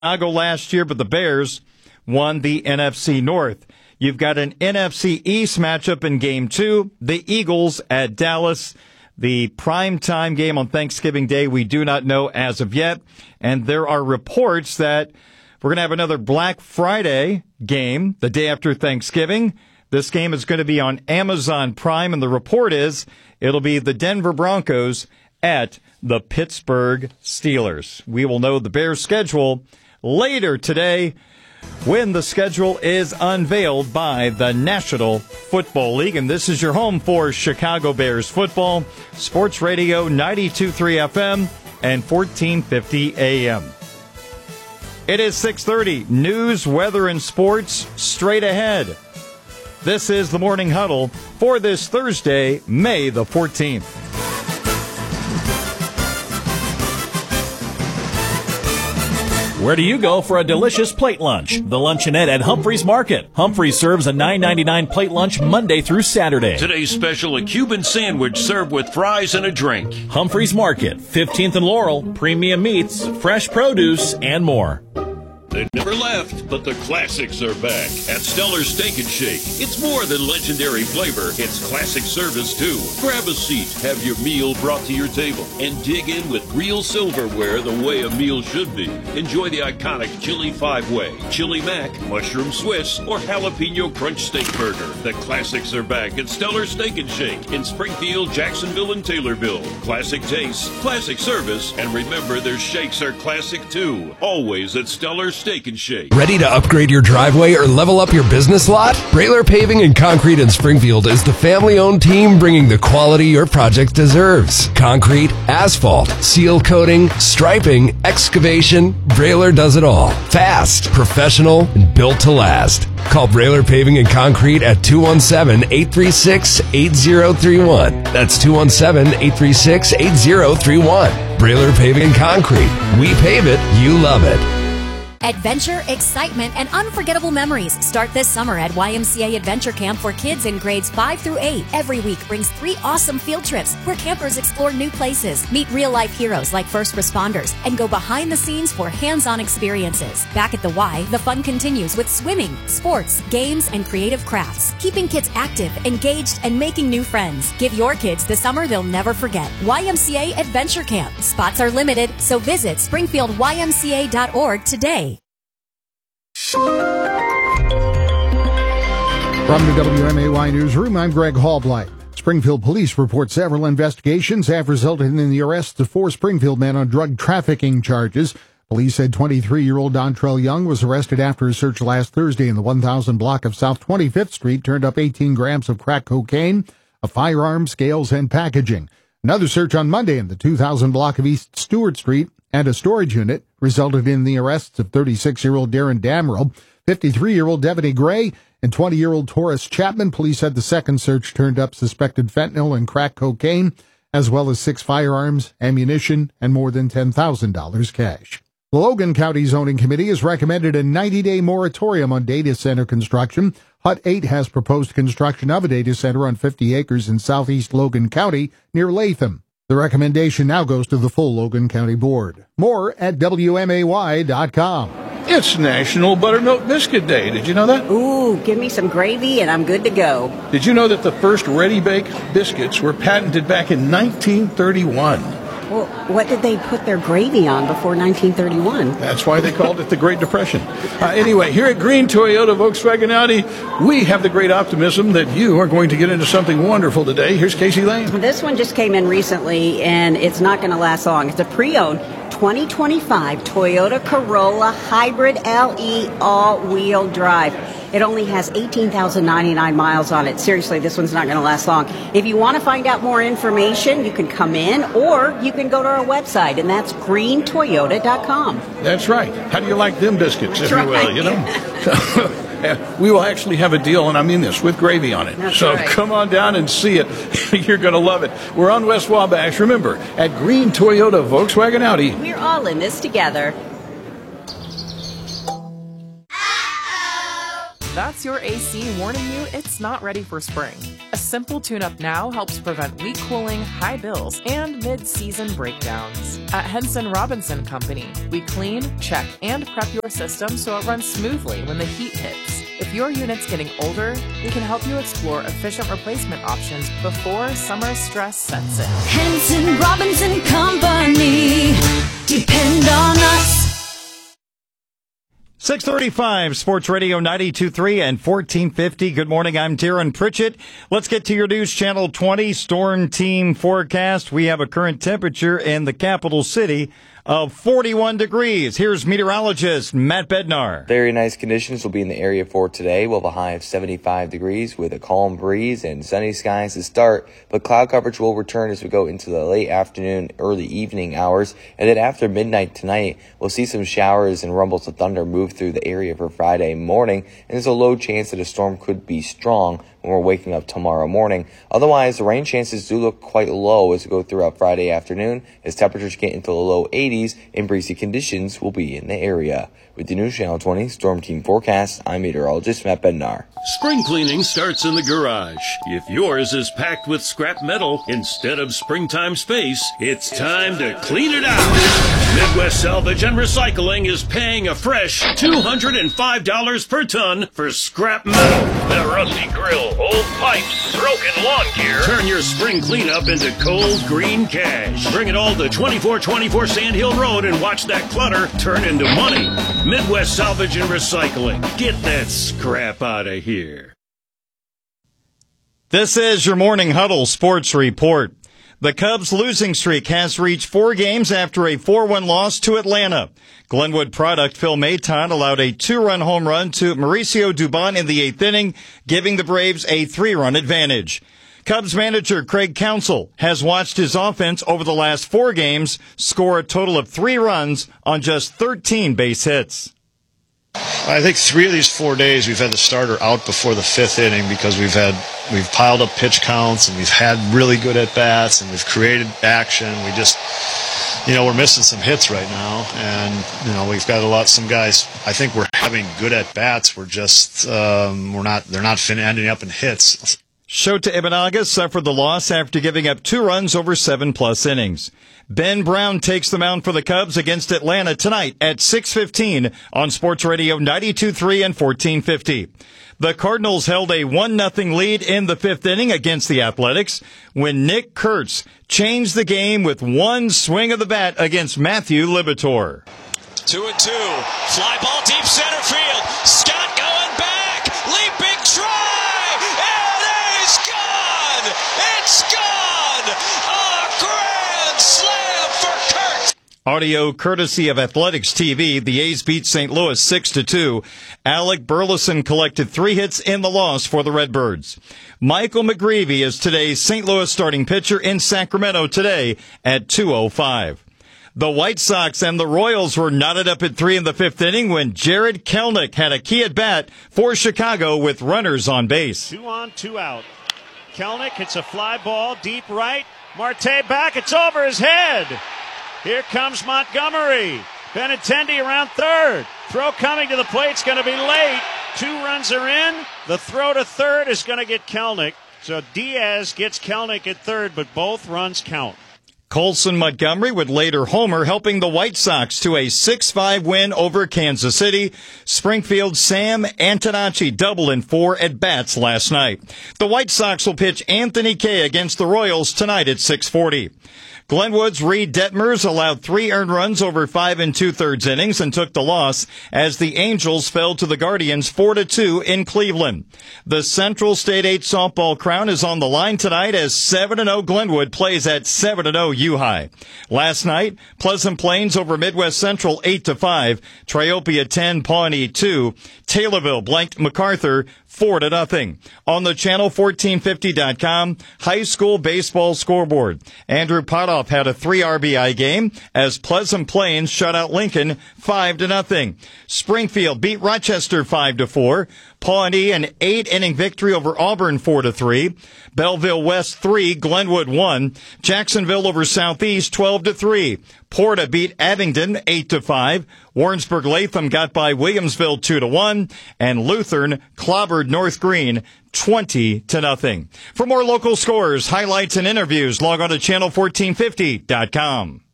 Chicago last year, but the Bears won the NFC North. You've got an NFC East matchup in Game 2, the Eagles at Dallas. The primetime game on Thanksgiving Day, we do not know as of yet. And there are reports that we're going to have another Black Friday game the day after Thanksgiving. This game is going to be on Amazon Prime, and the report is it'll be the Denver Broncos at the Pittsburgh Steelers. We will know the Bears' schedule later today when the schedule is unveiled by the National Football League. And this is your home for Chicago Bears football, Sports Radio 92.3 FM and 1450 AM. It is 6:30. News, weather, and sports straight ahead. This is the Morning Huddle for this Thursday, May the 14th. Where do you go for a delicious plate lunch? The Luncheonette at Humphreys Market. Humphreys serves a $9.99 plate lunch Monday through Saturday. Today's special, a Cuban sandwich served with fries and a drink. Humphreys Market, 15th and Laurel, premium meats, fresh produce, and more. They never left, but the classics are back at Stellar Steak and Shake. It's more than legendary flavor, it's classic service too. Grab a seat, have your meal brought to your table, and dig in with real silverware the way a meal should be. Enjoy the iconic Chili 5-Way, Chili Mac, Mushroom Swiss, or Jalapeno Crunch Steak Burger. The classics are back at Stellar Steak and Shake in Springfield, Jacksonville, and Taylorville. Classic taste, classic service, and remember their shakes are classic too. Always at Stellar Steak and Shake. Ready to upgrade your driveway or level up your business lot? Brailer Paving and Concrete in Springfield is the family-owned team bringing the quality your project deserves. Concrete, asphalt, seal coating, striping, excavation, Brailer does it all. Fast, professional, and built to last. Call Brailer Paving and Concrete at 217-836-8031. That's 217-836-8031. Brailer Paving and Concrete. We pave it, you love it. Adventure, excitement, and unforgettable memories start this summer at YMCA Adventure Camp for kids in grades 5 through 8. Every week brings 3 awesome field trips where campers explore new places, meet real-life heroes like first responders, and go behind the scenes for hands-on experiences. Back at the Y, the fun continues with swimming, sports, games, and creative crafts, keeping kids active, engaged, and making new friends. Give your kids the summer they'll never forget. YMCA Adventure Camp. Spots are limited, so visit springfieldymca.org today. From the WMAY Newsroom, I'm Greg Hallblight. Springfield police report several investigations have resulted in the arrest of 4 Springfield men on drug trafficking charges. Police said 23-year-old Dontrell Young was arrested after a search last Thursday in the 1000 block of South 25th Street turned up 18 grams of crack cocaine, a firearm, scales, and packaging. Another search on Monday in the 2000 block of East Stewart Street and a storage unit resulted in the arrests of 36-year-old Darren Damrell, 53-year-old Devaney Gray, and 20-year-old Taurus Chapman. Police said the second search turned up suspected fentanyl and crack cocaine, as well as 6 firearms, ammunition, and more than $10,000 cash. The Logan County Zoning Committee has recommended a 90-day moratorium on data center construction. HUD 8 has proposed construction of a data center on 50 acres in southeast Logan County near Latham. The recommendation now goes to the full Logan County Board. More at WMAY.com. It's National Buttermilk Biscuit Day. Did you know that? Ooh, give me some gravy and I'm good to go. Did you know that the first ready-bake biscuits were patented back in 1931? Well, what did they put their gravy on before 1931? That's why they called it the Great Depression. Anyway, here at Green Toyota Volkswagen Audi, we have the great optimism that you are going to get into something wonderful today. Here's Casey Lane. This one just came in recently, and it's not going to last long. It's a pre-owned 2025 Toyota Corolla Hybrid LE all-wheel drive. It only has 18,099 miles on it. Seriously, this one's not going to last long. If you want to find out more information, you can come in or you can go to our website, and that's greentoyota.com. That's right. How do you like them biscuits, That's if right. you will, you know? We will actually have a deal, and I mean this, with gravy on it. That's so right. Come on down and see it. You're going to love it. We're on West Wabash. Remember, at Green Toyota Volkswagen Audi. We're all in this together. That's your AC warning you it's not ready for spring. A simple tune-up now helps prevent weak cooling, high bills, and mid-season breakdowns. At Henson Robinson Company, we clean, check, and prep your system so it runs smoothly when the heat hits. If your unit's getting older, we can help you explore efficient replacement options before summer stress sets in. Henson Robinson Company. Depend on us. 635 Sports Radio 92.3 and 1450. Good morning. I'm Darren Pritchett. Let's get to your News Channel 20 Storm Team forecast. We have a current temperature in the capital city of 41 degrees. Here's meteorologist Matt Bednar. Very nice conditions will be in the area for today. We'll have a high of 75 degrees with a calm breeze and sunny skies to start, but cloud coverage will return as we go into the late afternoon, early evening hours, and then after midnight tonight, we'll see some showers and rumbles of thunder move through the area for Friday morning, and there's a low chance that a storm could be strong when we're waking up tomorrow morning. Otherwise, the rain chances do look quite low as we go throughout Friday afternoon, as temperatures get into the low 80s and breezy conditions will be in the area. With the News Channel 20 Storm Team forecast, I'm meteorologist Matt Bednar. Spring cleaning starts in the garage. If yours is packed with scrap metal instead of springtime space, it's time to clean it out. Midwest Salvage and Recycling is paying a fresh $205 per ton for scrap metal. That rusty grill, old pipes, broken lawn gear. Turn your spring cleanup into cold green cash. Bring it all to 2424 Sand Hill Road and watch that clutter turn into money. Midwest Salvage and Recycling. Get that scrap out of here. This is your Morning Huddle Sports Report. The Cubs' losing streak has reached 4 games after a 4-1 loss to Atlanta. Glenwood product Phil Maton allowed a 2-run home run to Mauricio Dubon in the 8th inning, giving the Braves a 3-run advantage. Cubs manager Craig Counsell has watched his offense over the last 4 games score a total of 3 runs on just 13 base hits. I think 3 of these 4 days we've had the starter out before the 5th inning because we've piled up pitch counts and we've had really good at bats and we've created action. We just, we're missing some hits right now, and we've got some guys. I think we're having good at bats. We're just they're not ending up in hits. Shota Imanaga suffered the loss after giving up 2 runs over 7+ innings. Ben Brown takes the mound for the Cubs against Atlanta tonight at 6:15 on Sports Radio 92.3 and 1450. The Cardinals held a 1-0 lead in the 5th inning against the Athletics when Nick Kurtz changed the game with one swing of the bat against Matthew Liberatore. 2-2. Fly ball deep center field. Scott going back. Leaping try. It is gone. It's gone. A grand slam for Kurtz. Audio courtesy of Athletics TV. The A's beat St. Louis 6-2. Alec Burleson collected 3 hits in the loss for the Redbirds. Michael McGreevy is today's St. Louis starting pitcher in Sacramento today at 2:05. The White Sox and the Royals were knotted up at 3 in the 5th inning when Jared Kelenic had a key at bat for Chicago with runners on base. 2 on, 2 out. Kelenic hits a fly ball deep right. Marte back. It's over his head. Here comes Montgomery. Benintendi around third. Throw coming to the plate. It's going to be late. 2 runs are in. The throw to third is going to get Kelenic. So Diaz gets Kelenic at third, but both runs count. Colson Montgomery would later homer, helping the White Sox to a 6-5 win over Kansas City. Springfield's Sam Antonacci doubled in 4 at-bats last night. The White Sox will pitch Anthony Kay against the Royals tonight at 6:40. Glenwood's Reed Detmers allowed 3 earned runs over 5 2/3 innings and took the loss as the Angels fell to the Guardians 4-2 in Cleveland. The Central State 8 softball crown is on the line tonight as 7-0 Glenwood plays at 7-0 U-High. Last night, Pleasant Plains over Midwest Central 8-5, Triopia 10, Pawnee 2, Taylorville blanked MacArthur 4-0. On the channel 1450.com high school baseball scoreboard, Andrew Potoff had a 3 RBI game as Pleasant Plains shut out Lincoln 5-0. Springfield beat Rochester 5-4. Pawnee an 8-inning victory over Auburn 4-3. Belleville West 3, Glenwood 1. Jacksonville over Southeast 12-3. Porta beat Abingdon 8-5. Warrensburg Latham got by Williamsville 2-1. And Lutheran clobbered North Green 20-0. For more local scores, highlights, and interviews, log on to channel1450.com.